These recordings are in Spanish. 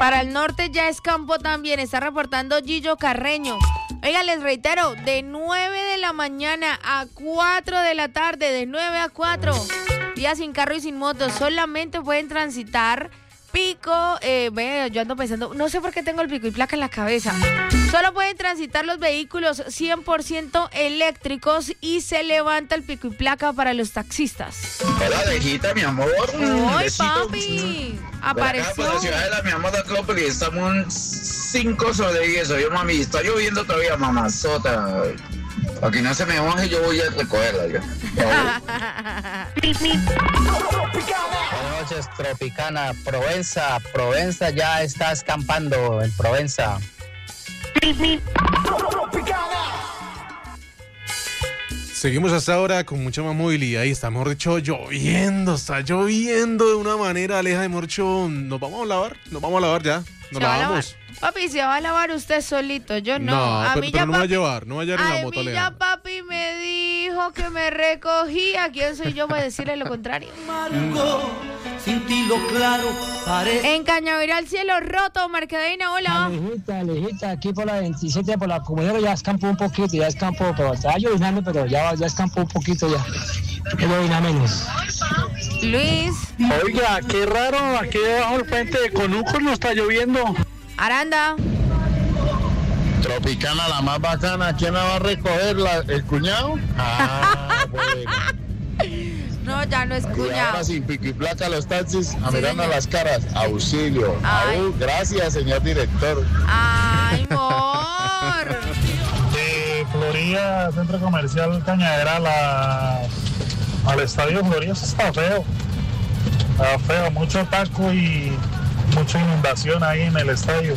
Para el norte ya es campo también, está reportando Gillo Carreño. Oiga, les reitero, de 9 de la mañana a 4 de la tarde, de 9 a 4, días sin carro y sin moto, solamente pueden transitar pico, yo ando pensando, no sé por qué tengo el pico y placa en la cabeza. Solo pueden transitar los vehículos 100% eléctricos y se levanta el pico y placa para los taxistas. Hola, Alejita, mi amor. ¡Ay, papi! Apareció. Por la ciudadela, mi amor, de Acrópolis, estamos 5 sobre 10. Oye, mami, está lloviendo todavía, mamazota. Para que no se me moje, yo voy a recogerla ya. Buenas noches, Tropicana. Provenza ya está escampando en Provenza. Seguimos hasta ahora con mucha más movilidad y está, mejor dicho, está lloviendo de una manera, Aleja de Morcho. Nos vamos a lavar ya, nos lavamos. Papi, se va a lavar usted solito, yo no. Pero no va a llevar en la moto, Aleja. Ya papi me dijo que me recogía. ¿Quién soy yo para decirle lo contrario? En Cañaveral, cielo roto, Marquedeina, hola. Alejita, aquí por la 27, por la comunidad ya escampó un poquito, pero estaba llovinando, pero ya escampó un poquito ya. Que llovina menos. Luis. Oiga, qué raro, aquí debajo del puente de Conuco no está lloviendo. Aranda. Tropicana, la más bacana, ¿quién la va a recoger? ¿El cuñado? Bueno. No, ya no es Y cuñado. ahora sin pico y placa los taxis, mirando las caras. Auxilio. Gracias, señor director. Ay, amor. De Florida, Centro Comercial Cañaveral, al Estadio Florida, eso está feo. Está feo, mucho taco y mucha inundación ahí en el estadio.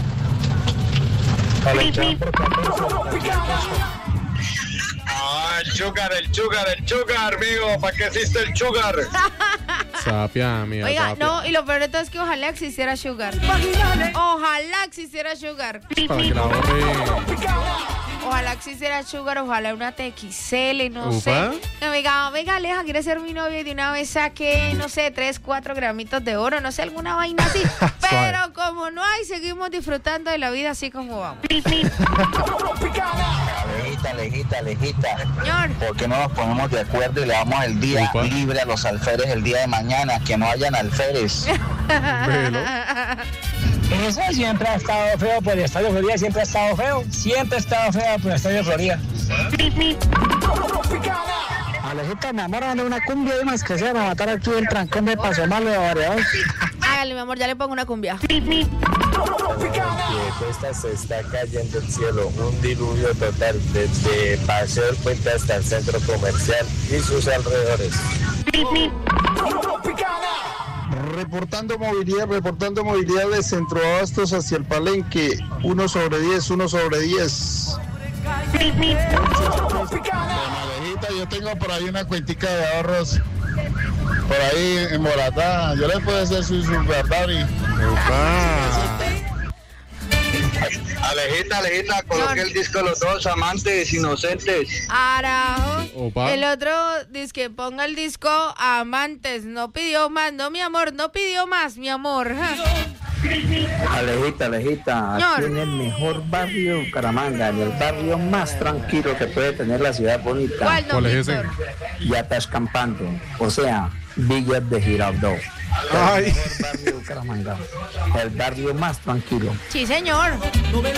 El sugar, amigo. ¿Para qué existe el sugar? Sapia, amiga. Oiga, sapia. no, y lo peor de todo es que ojalá existiera sugar. Ojalá existiera sugar. Para que la ahorre. Ojalá existiera sugar, ojalá una TXL, no Ufa. sé. Que me diga, venga, Aleja, ¿quieres ser mi novia? Y de una vez saque, no sé, 3, 4 gramitos de oro, no sé, alguna vaina así. Pero como no hay, seguimos disfrutando de la vida así como vamos. Alejita. Señor. ¿Por qué no nos ponemos de acuerdo y le damos el día libre a los alférez el día de mañana? Que no hayan alférez. Velo. Eso siempre ha estado feo por el Estadio Florida, siempre ha estado feo por el Estadio Florida. Alejita, mi amor, dale una cumbia y más que sea para matar aquí el trancón de Paso Malo de Variedad. Hágale, mi amor, ya le pongo una cumbia. Cuesta se está cayendo el cielo, un diluvio total desde Paseo del Puente hasta el centro comercial y sus alrededores. Reportando movilidad de Centro Abastos hacia el Palenque, 1 sobre 10. Alejita, yo tengo por ahí una cuentica de ahorros, por ahí embolatada, yo le puedo hacer su super daddy. Alejita, coloqué el disco Los Dos Amantes Inocentes. Arajo. Opa. El otro dice que ponga el disco Amantes. No pidió más, no, mi amor, no pidió más, mi amor. Alejita, aquí en el mejor barrio de Bucaramanga, en el barrio más tranquilo que puede tener la ciudad bonita. ¿Cuál no, ¿Cuál es ese? Víctor? Ya está escampando, o sea, Villa de Girardot. Ay. El mejor barrio de Bucaramanga, el barrio más tranquilo. Sí, señor.